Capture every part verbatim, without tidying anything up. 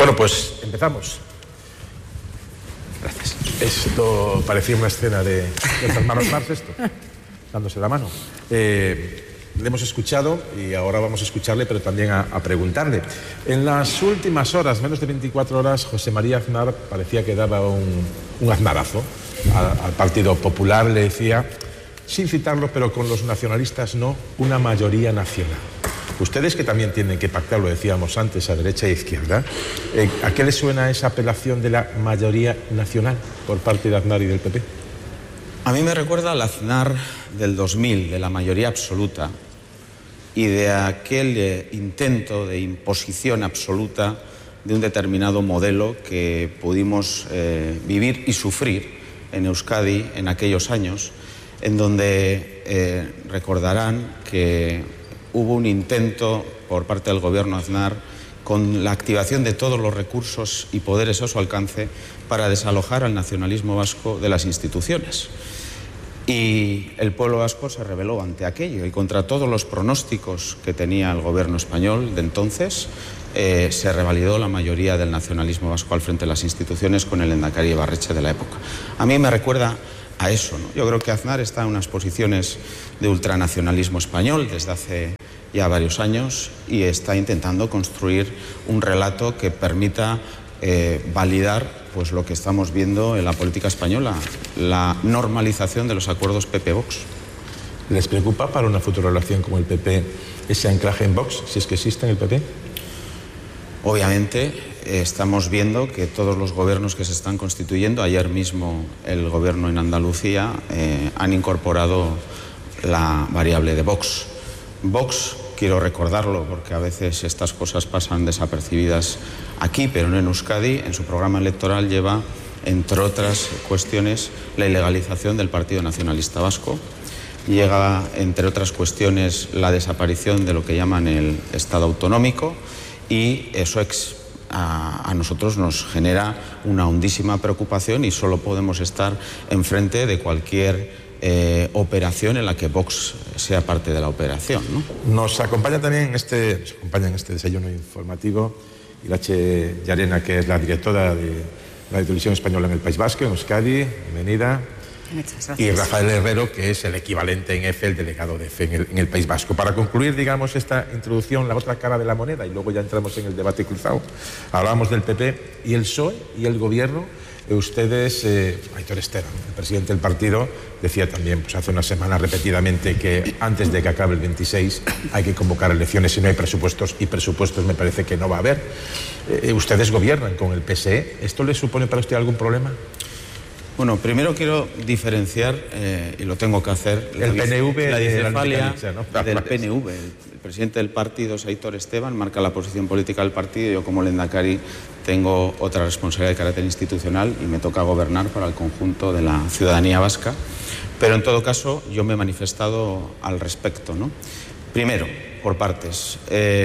Bueno, pues empezamos. Gracias. Esto parecía una escena de los hermanos Marx, esto, dándose la mano. Eh, le hemos escuchado y ahora vamos a escucharle, pero también a, a preguntarle. En las últimas horas, menos de veinticuatro horas, José María Aznar parecía que daba un, un aznarazo al, al Partido Popular. Le decía, sin citarlo, pero con los nacionalistas no, una mayoría nacional. Ustedes que también tienen que pactar, lo decíamos antes, a derecha e izquierda, eh, ¿a qué le suena esa apelación de la mayoría nacional por parte de Aznar y del P P? A mí me recuerda al Aznar del dos mil, de la mayoría absoluta, y de aquel eh, intento de imposición absoluta de un determinado modelo que pudimos eh, vivir y sufrir en Euskadi en aquellos años, en donde eh, recordarán que hubo un intento por parte del gobierno Aznar con la activación de todos los recursos y poderes a su alcance para desalojar al nacionalismo vasco de las instituciones. Y el pueblo vasco se rebeló ante aquello y contra todos los pronósticos que tenía el gobierno español de entonces, eh, se revalidó la mayoría del nacionalismo vasco al frente de las instituciones con el Lehendakari Ibarretxe de la época. A mí me recuerda a eso, ¿no? Yo creo que Aznar está en unas posiciones de ultranacionalismo español desde hace ya varios años y está intentando construir un relato que permita eh, validar pues, lo que estamos viendo en la política española, la normalización de los acuerdos P P-Vox. ¿Les preocupa para una futura relación con el P P ese anclaje en Vox, si es que existe en el P P? Obviamente eh, estamos viendo que todos los gobiernos que se están constituyendo, ayer mismo el gobierno en Andalucía, eh, han incorporado la variable de Vox. Vox, quiero recordarlo porque a veces estas cosas pasan desapercibidas aquí, pero no en Euskadi, en su programa electoral lleva, entre otras cuestiones, la ilegalización del Partido Nacionalista Vasco. Llega, entre otras cuestiones, la desaparición de lo que llaman el Estado autonómico y eso ex, a, a nosotros nos genera una hondísima preocupación y solo podemos estar enfrente de cualquier Eh, operación en la que Vox sea parte de la operación, ¿no? Nos acompaña también en este, nos acompaña en este desayuno informativo Irache Llarena, que es la directora de la televisión española en el País Vasco, en Euskadi. Bienvenida. Muchas gracias. Y Rafael Herrero, que es el equivalente en F, el delegado de F en el, en el País Vasco. Para concluir, digamos, esta introducción, la otra cara de la moneda, y luego ya entramos en el debate cruzado. Hablamos del P P y el P S O E y el gobierno. Ustedes, eh, Aitor Esteban, el presidente del partido, decía también pues, hace una semana repetidamente que antes de que acabe el veintiséis hay que convocar elecciones si no hay presupuestos, y presupuestos me parece que no va a haber. Eh, ustedes gobiernan con el P S E. ¿Esto le supone para usted algún problema? Bueno, primero quiero diferenciar, eh, y lo tengo que hacer, el la, P N V la discefalia ¿no? del P N V. El, el presidente del partido es Aitor Esteban, marca la posición política del partido. Yo como lehendakari tengo otra responsabilidad de carácter institucional y me toca gobernar para el conjunto de la ciudadanía vasca. Pero en todo caso yo me he manifestado al respecto, ¿no? Primero, por partes.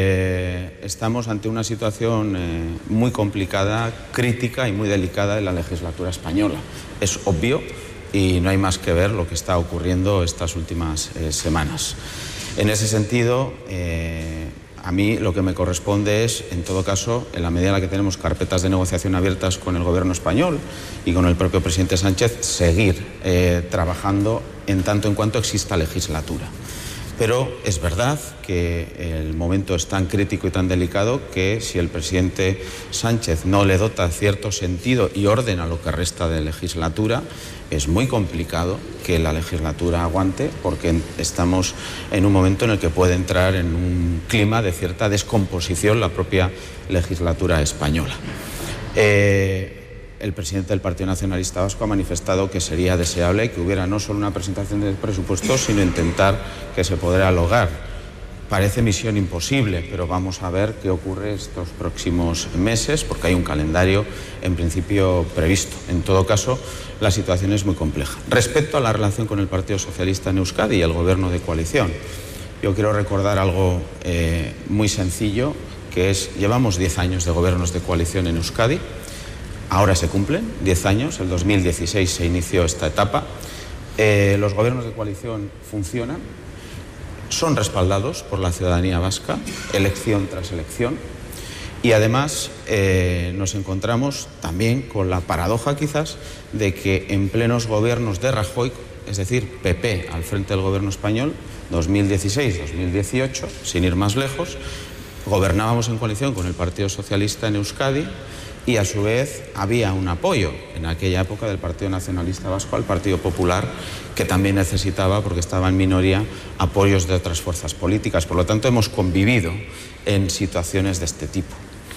Eh, estamos ante una situación eh, muy complicada, crítica y muy delicada en la legislatura española. Es obvio y no hay más que ver lo que está ocurriendo estas últimas eh, semanas. En ese sentido, eh, a mí lo que me corresponde es, en todo caso, en la medida en la que tenemos carpetas de negociación abiertas con el gobierno español y con el propio presidente Sánchez, seguir eh, trabajando en tanto en cuanto exista legislatura. Pero es verdad que el momento es tan crítico y tan delicado que si el presidente Sánchez no le dota cierto sentido y orden a lo que resta de legislatura, es muy complicado que la legislatura aguante, porque estamos en un momento en el que puede entrar en un clima de cierta descomposición la propia legislatura española. Eh, El presidente del Partido Nacionalista Vasco ha manifestado que sería deseable que hubiera no solo una presentación de presupuestos, sino intentar que se pudiera lograr. Parece misión imposible, pero vamos a ver qué ocurre estos próximos meses, porque hay un calendario en principio previsto. En todo caso, la situación es muy compleja. Respecto a la relación con el Partido Socialista en Euskadi y el gobierno de coalición, yo quiero recordar algo eh, muy sencillo, que es, llevamos diez años de gobiernos de coalición en Euskadi. Ahora se cumplen diez años, el dos mil dieciséis se inició esta etapa. Eh, los gobiernos de coalición funcionan, son respaldados por la ciudadanía vasca, elección tras elección, Y además eh, nos encontramos también con la paradoja quizás de que en plenos gobiernos de Rajoy, es decir, P P al frente del gobierno español, dos mil dieciséis dos mil dieciocho, sin ir más lejos, gobernábamos en coalición con el Partido Socialista en Euskadi y a su vez había un apoyo en aquella época del Partido Nacionalista Vasco al Partido Popular, que también necesitaba, porque estaba en minoría, apoyos de otras fuerzas políticas. Por lo tanto, hemos convivido en situaciones de este tipo.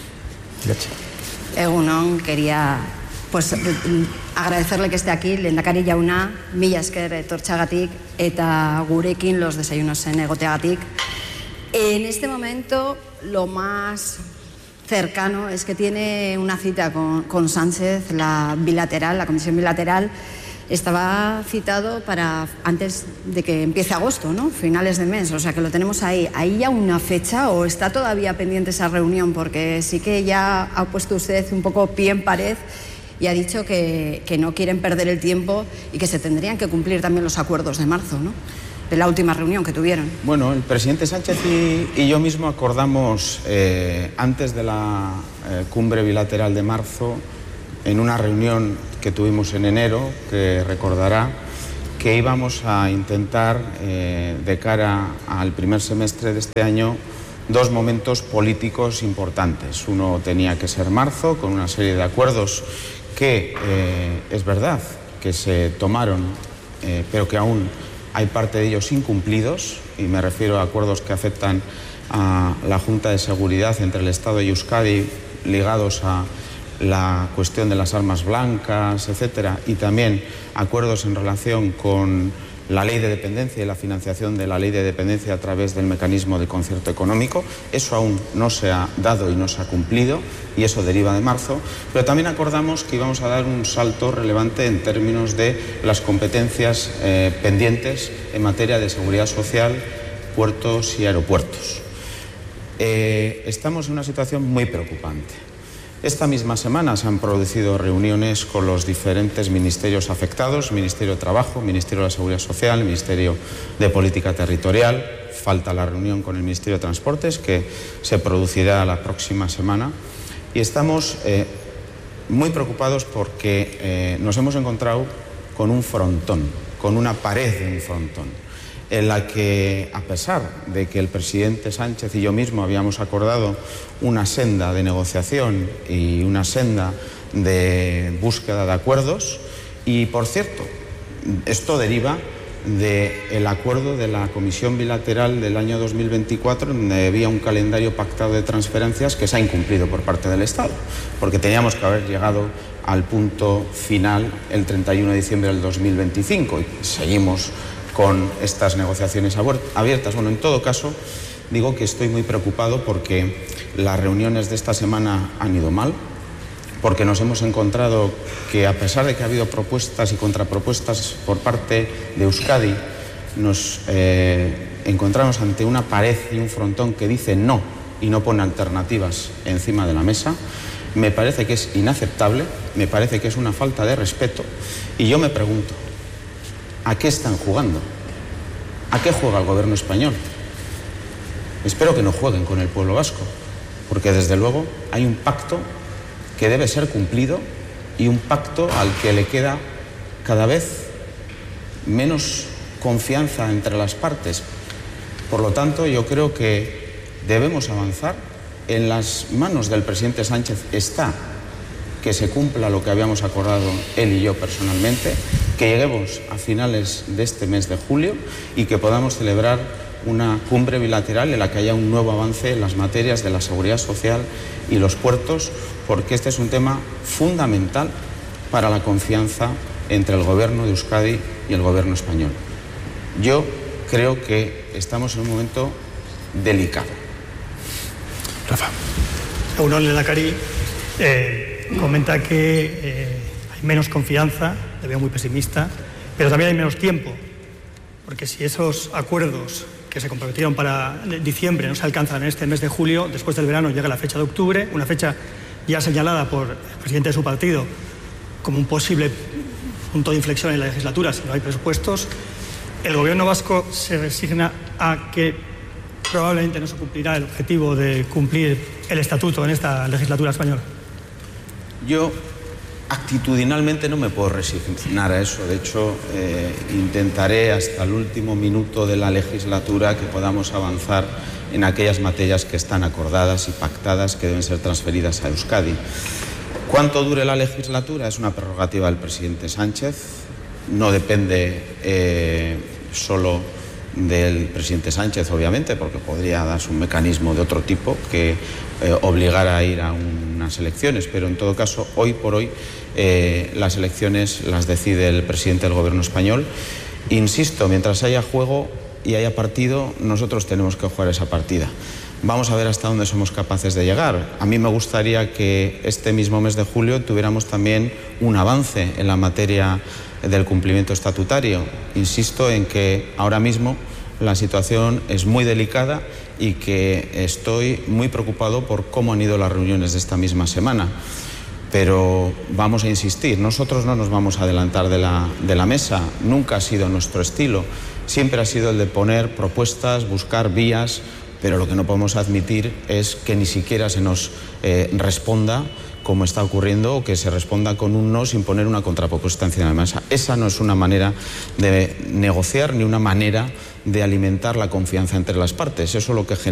Egunon, quería pues, agradecerle que esté aquí, lehendakari jauna, mila esker etortxagatik eta gurekin los desayunos en egoteagatik. En este momento lo más cercano es que tiene una cita con, con Sánchez, la bilateral, la comisión bilateral. Estaba citado para antes de que empiece agosto, ¿no? Finales de mes, o sea que lo tenemos ahí. ¿Hay ya una fecha o está todavía pendiente esa reunión? Porque sí que ya ha puesto usted un poco pie en pared y ha dicho que, que no quieren perder el tiempo y que se tendrían que cumplir también los acuerdos de marzo, ¿no? De la última reunión que tuvieron. Bueno, el presidente Sánchez y, y yo mismo acordamos eh, antes de la eh, cumbre bilateral de marzo, en una reunión que tuvimos en enero, que recordará, que íbamos a intentar, eh, de cara al primer semestre de este año, dos momentos políticos importantes. Uno tenía que ser marzo, con una serie de acuerdos que, eh, es verdad, que se tomaron, eh, pero que aún hay parte de ellos incumplidos, y me refiero a acuerdos que afectan a la Junta de Seguridad entre el Estado y Euskadi, ligados a la cuestión de las armas blancas, etcétera, y también acuerdos en relación con la ley de dependencia y la financiación de la ley de dependencia a través del mecanismo de concierto económico. Eso aún no se ha dado y no se ha cumplido, y eso deriva de marzo, pero también acordamos que íbamos a dar un salto relevante en términos de las competencias eh, pendientes en materia de seguridad social, puertos y aeropuertos. Eh, estamos en una situación muy preocupante. Esta misma semana se han producido reuniones con los diferentes ministerios afectados, Ministerio de Trabajo, Ministerio de la Seguridad Social, Ministerio de Política Territorial. Falta la reunión con el Ministerio de Transportes, que se producirá la próxima semana. Y estamos eh, muy preocupados porque eh, nos hemos encontrado con un frontón, con una pared de un frontón, en la que, a pesar de que el presidente Sánchez y yo mismo habíamos acordado una senda de negociación y una senda de búsqueda de acuerdos, y por cierto, esto deriva del acuerdo de la Comisión Bilateral del año dos mil veinticuatro, donde había un calendario pactado de transferencias que se ha incumplido por parte del Estado, porque teníamos que haber llegado al punto final el treinta y uno de diciembre del dos mil veinticinco, y seguimos con estas negociaciones abiertas. Bueno, en todo caso, digo que estoy muy preocupado porque las reuniones de esta semana han ido mal, porque nos hemos encontrado que, a pesar de que ha habido propuestas y contrapropuestas por parte de Euskadi, nos eh, encontramos ante una pared y un frontón que dice no y no pone alternativas encima de la mesa. Me parece que es inaceptable, me parece que es una falta de respeto, y yo me pregunto, ¿a qué están jugando? ¿A qué juega el gobierno español? Espero que no jueguen con el pueblo vasco, porque desde luego hay un pacto que debe ser cumplido y un pacto al que le queda cada vez menos confianza entre las partes. Por lo tanto, yo creo que debemos avanzar. En las manos del presidente Sánchez está que se cumpla lo que habíamos acordado él y yo personalmente, que lleguemos a finales de este mes de julio y que podamos celebrar una cumbre bilateral en la que haya un nuevo avance en las materias de la seguridad social y los puertos, porque este es un tema fundamental para la confianza entre el gobierno de Euskadi y el gobierno español. Yo creo que estamos en un momento delicado. Rafa. Egunon, lehendakari, eh, comenta que eh, hay menos confianza, le veo muy pesimista, pero también hay menos tiempo, porque si esos acuerdos que se comprometieron para diciembre no se alcanzan en este mes de julio, después del verano llega la fecha de octubre, una fecha ya señalada por el presidente de su partido como un posible punto de inflexión en la legislatura si no hay presupuestos. El gobierno vasco se resigna a que probablemente no se cumplirá el objetivo de cumplir el estatuto en esta legislatura española. Yo actitudinalmente no me puedo resignar a eso. De hecho, eh, intentaré hasta el último minuto de la legislatura que podamos avanzar en aquellas materias que están acordadas y pactadas que deben ser transferidas a Euskadi. ¿Cuánto dure la legislatura? Es una prerrogativa del presidente Sánchez. No depende eh, solo del presidente Sánchez, obviamente, porque podría darse un mecanismo de otro tipo que eh, obligara a ir a unas elecciones, pero en todo caso, hoy por hoy, eh, las elecciones las decide el presidente del Gobierno español. Insisto, mientras haya juego y haya partido, nosotros tenemos que jugar esa partida. Vamos a ver hasta dónde somos capaces de llegar. A mí me gustaría que este mismo mes de julio tuviéramos también un avance en la materia del cumplimiento estatutario. Insisto en que ahora mismo la situación es muy delicada y que estoy muy preocupado por cómo han ido las reuniones de esta misma semana. Pero vamos a insistir, nosotros no nos vamos a adelantar de la, de la mesa, nunca ha sido nuestro estilo, siempre ha sido el de poner propuestas, buscar vías, pero lo que no podemos admitir es que ni siquiera se nos eh, responda como está ocurriendo, o que se responda con un no sin poner una contrapropuesta encima de la mesa. Esa no es una manera de negociar ni una manera de alimentar la confianza entre las partes. Eso es lo que genera